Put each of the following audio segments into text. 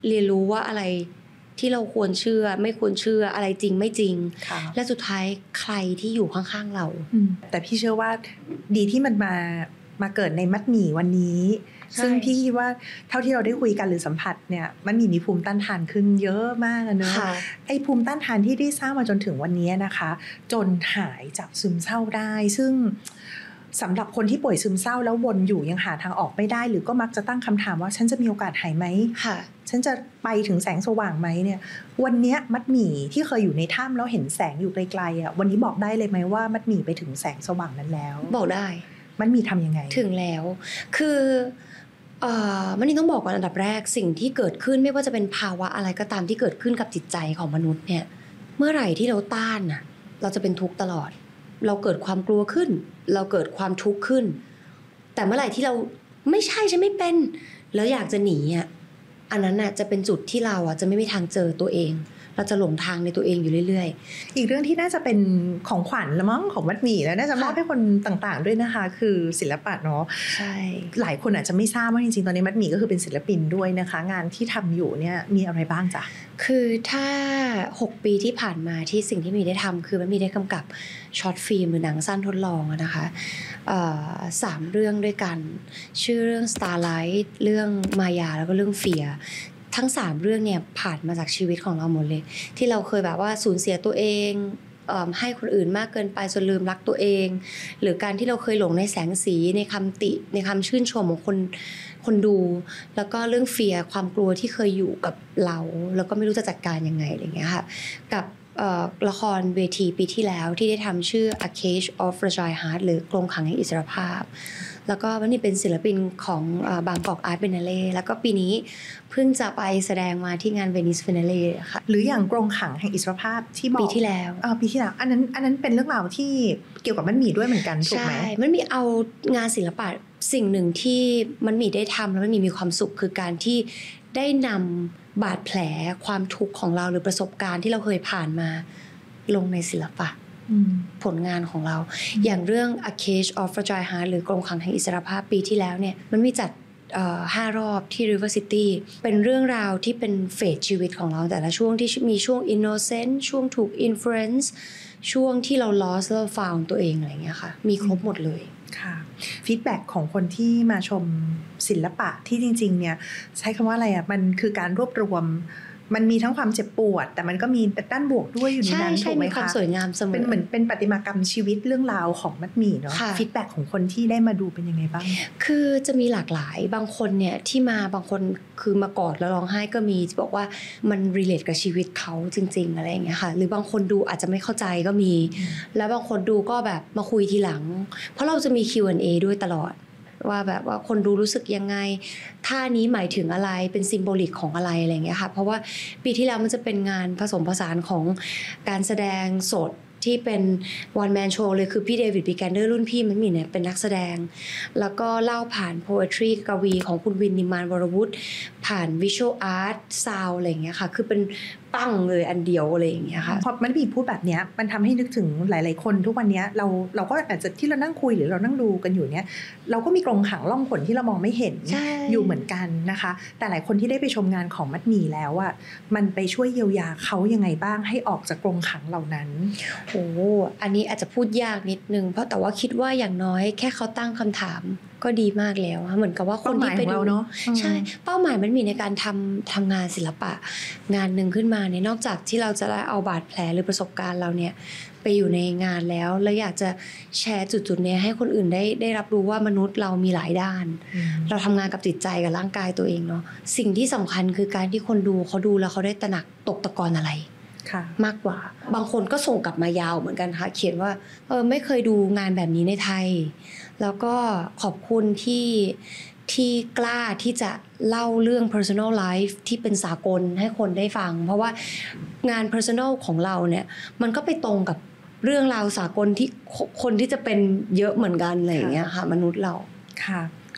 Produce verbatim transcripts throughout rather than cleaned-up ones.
เรียนรู้ว่าอะไรที่เราควรเชื่อไม่ควรเชื่ออะไรจริงไม่จริงและสุดท้ายใครที่อยู่ข้างๆเราแต่พี่เชื่อว่าดีที่มันมามาเกิดในมัดหมี่วันนี้ซึ่งพี่คิดว่าเท่าที่เราได้คุยกันหรือสัมผัสเนี่ยมันมีมีภูมิต้านทานขึ้นเยอะมากเนอะไอ้ภูมิต้านทานที่ได้สร้างมาจนถึงวันนี้นะคะจนหายจากซึมเศร้าได้ซึ่งสำหรับคนที่ป่วยซึมเศร้าแล้ววนอยู่ยังหาทางออกไม่ได้หรือก็มักจะตั้งคำถามว่าฉันจะมีโอกาสหายไหมค่ะฉันจะไปถึงแสงสว่างไหมเนี่ยวันนี้มัดหมี่ที่เคยอยู่ในถ้ำแล้วเห็นแสงอยู่ไกลๆอ่ะวันนี้บอกได้เลยไหมว่ามัดหมี่ไปถึงแสงสว่างนั้นแล้วบอกได้มัดหมี่ทำยังไงถึงแล้วคือเอ่อมันนี่ต้องบอกก่อนอันดับแรกสิ่งที่เกิดขึ้นไม่ว่าจะเป็นภาวะอะไรก็ตามที่เกิดขึ้นกับจิตใจของมนุษย์เนี่ยเมื่อไหร่ที่เราต้านน่ะเราจะเป็นทุกข์ตลอดเราเกิดความกลัวขึ้นเราเกิดความทุกข์ขึ้นแต่เมื่อไหร่ที่เราไม่ใช่ฉันไม่เป็นแล้วอยากจะหนีอ่ะอันนั้นน่ะจะเป็นจุดที่เราอ่ะจะไม่มีทางเจอตัวเองเราจะหลงทางในตัวเองอยู่เรื่อยๆอีกเรื่องที่น่าจะเป็นของขวัญละมั้งของมัดหมี่แล้วน่าจะมอบให้คนต่างๆด้วยนะคะคือศิลปะเนาะใช่หลายคนอาจจะไม่ทราบว่าจริงๆตอนนี้มัดหมี่ก็คือเป็นศิลปินด้วยนะคะงานที่ทำอยู่เนี่ยมีอะไรบ้างจ๊ะคือถ้าหกปีที่ผ่านมาที่สิ่งที่มีได้ทำคือมันมีได้กำกับช็อตฟิล์มหรือหนังสั้นทดลองนะคะสามเรื่องด้วยกันชื่อเรื่อง Starlight เรื่องมายาแล้วก็เรื่องเฟียทั้งสามเรื่องเนี่ยผ่านมาจากชีวิตของเราหมดเลยที่เราเคยแบบว่าสูญเสียตัวเองเอ่อให้คนอื่นมากเกินไปจนลืมรักตัวเองหรือการที่เราเคยหลงในแสงสีในคำติในคำชื่นชมของคนคนดูแล้วก็เรื่องเฟียความกลัวที่เคยอยู่กับเราแล้วก็ไม่รู้จะจัดการยังไงอะไรเงี้ยค่ะกับละครเวทีปีที่แล้วที่ได้ทำชื่อ A Cage of Fragile Heart หรือกรงขังแห่งอิสรภาพแล้วก็วันนี้เป็นศิลปินของบางกอกอาร์ตเบเนเล่แล้วก็ปีนี้เพิ่งจะไปแสดงมาที่งานเวนิสเบเนเล่ค่ะหรืออย่างกรงขังแห่งอิสรภาพที่บอกปีที่แล้วอ่าปีที่แล้วอันนั้นอันนั้นเป็นเรื่องราวที่เกี่ยวกับมันมีด้วยเหมือนกันถูกไหมใช่มันมีเอางานศิลปะสิ่งหนึ่งที่มันมีได้ทำแล้วมันมีมีความสุขคือการที่ได้นำบาดแผลความทุกข์ของเราหรือประสบการณ์ที่เราเคยผ่านมาลงในศิลปะผลงานของเราอย่างเรื่อง A Cage of Fragile Heart หรือกรงขังแห่งอิสรภาพปีที่แล้วเนี่ยมันมีจัดห้ารอบที่ River City เป็นเรื่องราวที่เป็นเฟสชีวิตของเราแต่ละช่วงที่มีช่วง innocent ช่วงถูก influence ช่วงที่เรา lost แล้ว found ตัวเองอะไรอย่างเงี้ยค่ะมีครบหมดเลยค่ะฟีดแบ็กของคนที่มาชมศิลปะที่จริงๆเนี่ยใช้คำว่าอะไรอ่ะมันคือการรวบรวมมันมีทั้งความเจ็บปวดแต่มันก็มีด้านบวกด้วยอยู่ในนั้นถูกไหมคะมีความสวยงามเสมอเป็นเหมือนเป็นประติมากรรมชีวิตเรื่องราวของมัดหมี่เนาะฟีดแบ็กของคนที่ได้มาดูเป็นยังไงบ้างคือจะมีหลากหลายบางคนเนี่ยที่มาบางคนคือมากอดแล้วร้องไห้ก็มีบอกว่ามันรีเลทกับชีวิตเขาจริงๆอะไรอย่างเงี้ยค่ะหรือบางคนดูอาจจะไม่เข้าใจก็มีแล้วบางคนดูก็แบบมาคุยทีหลังเพราะเราจะมี คิว แอนด์ เอ ด้วยตลอดว่าแบบว่าคนดูรู้สึกยังไงท่านี้หมายถึงอะไรเป็นซิมโบลิกของอะไรอะไรอย่างเงี้ยค่ะเพราะว่าปีที่แล้วมันจะเป็นงานผสมผสานของการแสดงสดที่เป็น one man show เลยคือพี่เดวิด บิแกนเดอร์รุ่นพี่มันมีเนี่ยเป็นนักแสดงแล้วก็เล่าผ่าน poetry กวีของคุณวินนิมานวรวุฒิผ่าน visual art sound อะไรอย่างเงี้ยค่ะคือเป็นปั้งเลยอันเดียวอะไรอย่างเงี้ยค่ะพอมันมีพูดแบบเนี้ยมันทำให้นึกถึงหลายๆคนทุกวันนี้เราเราก็อาจจะที่เรานั่งคุยหรือเรานั่งดูกันอยู่เนี้ยเราก็มีกรงขังล่องขนที่เรามองไม่เห็นอยู่เหมือนกันนะคะแต่หลายคนที่ได้ไปชมงานของมัดหมี่แล้วอ่ะมันไปช่วยเยียวยาเขายังไงบ้างให้ออกจากกรงขังเหล่านั้นโอ้อันนี้อาจจะพูดยากนิดนึงเพราะแต่ว่าคิดว่าอย่างน้อยแค่เขาตั้งคำถามก็ดีมากแล้วเหมือนกับว่าคนที่ไปดูเนาะใช่เป้าหมายมันมีในการทำทำงานศิลปะงานหนึ่งขึ้นมาเนี่ยนอกจากที่เราจะได้เอาบาดแผลหรือประสบการณ์เราเนี่ยไปอยู่ในงานแล้วแล้วอยากจะแชร์จุดๆนี้ให้คนอื่นได้ได้รับรู้ว่ามนุษย์เรามีหลายด้านเราทำงานกับจิตใจกับร่างกายตัวเองเนาะสิ่งที่สำคัญคือการที่คนดูเขาดูแล้วเขาได้ตระหนักตกตะกอนอะไรมากกว่าบางคนก็ส่งกลับมายาวเหมือนกันค่ะเขียนว่าเออไม่เคยดูงานแบบนี้ในไทยแล้วก็ขอบคุณที่ที่กล้าที่จะเล่าเรื่อง personal life ที่เป็นสากลให้คนได้ฟังเพราะว่างาน personal ของเราเนี่ยมันก็ไปตรงกับเรื่องราวสากลที่คนที่จะเป็นเยอะเหมือนกันอะไรอย่างเงี้ยค่ะมนุษย์เราค่ะ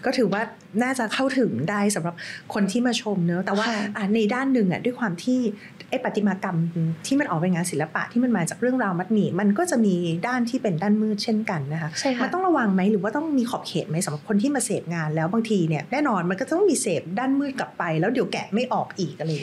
ก็ถือว่าน่าจะเข้าถึงได้สำหรับคนที่มาชมเนอะแต่ว่าในด้านหนึ่งอ่ะด้วยความที่ไอ้ประติมากรรมที่มันออกเป็นงานศิลปะที่มันมาจากเรื่องราวมัดหมี่มันก็จะมีด้านที่เป็นด้านมืดเช่นกันนะคะมันต้องระวังไหมหรือว่าต้องมีขอบเขตไหมสำหรับคนที่มาเสพงานแล้วบางทีเนี่ยแน่นอนมันก็ต้องมีเสพด้านมืดกลับไปแล้วเดี๋ยวแกะไม่ออกอีกอะไร